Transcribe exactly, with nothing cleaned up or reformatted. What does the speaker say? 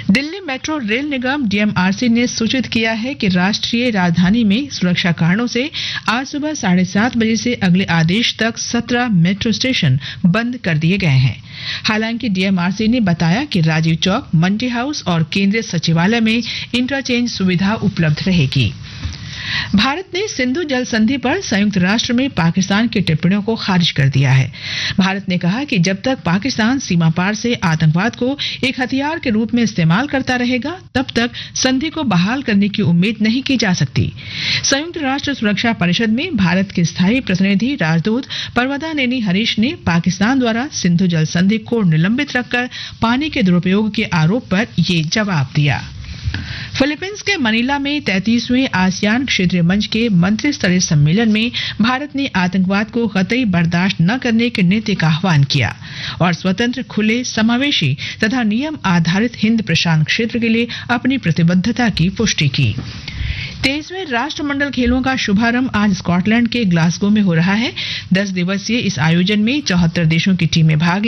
Delhi metro rail निगम DMRC ने सूचित किया है कि राष्ट्रीय राजधानी में सुरक्षा कारणों से आज सुबह साढ़े सात बजे से अगले आदेश तक सत्रह मेट्रो स्टेशन बंद कर दिए गए हैं। हालांकि डीएमआरसी ने बताया कि राजीव चौक, मंडी हाउस और केंद्रीय सचिवालय में इंटरचेंज सुविधा उपलब्ध रहेगी। भारत ने सिंधु जल संधि पर संयुक्त राष्ट्र में पाकिस्तान की टिप्पणियों को खारिज कर दिया है। भारत ने कहा कि जब तक पाकिस्तान सीमा पार से आतंकवाद को एक हथियार के रूप में इस्तेमाल करता रहेगा, तब तक संधि को बहाल करने की उम्मीद नहीं की जा सकती। संयुक्त राष्ट्र सुरक्षा परिषद में भारत के स्थायी प्रतिनिधि राजदूत पर्वता नेनी हरीश ने पाकिस्तान द्वारा सिंधु जल संधि को निलंबित रखकर पानी के दुरुपयोग के आरोप पर ये जवाब दिया। फिलीपींस के मनीला में तैंतीसवें आसियान क्षेत्रीय मंच के मंत्री स्तरीय सम्मेलन में भारत ने आतंकवाद को कतई बर्दाश्त न करने की नीति का आह्वान किया और स्वतंत्र, खुले, समावेशी तथा नियम आधारित हिंद प्रशांत क्षेत्र के लिए अपनी प्रतिबद्धता की पुष्टि की। तेईसवें राष्ट्रमंडल खेलों का शुभारंभ आज स्कॉटलैंड के ग्लासगो में हो रहा है। दस दिवसीय इस आयोजन में चौहत्तर देशों की टीमें भाग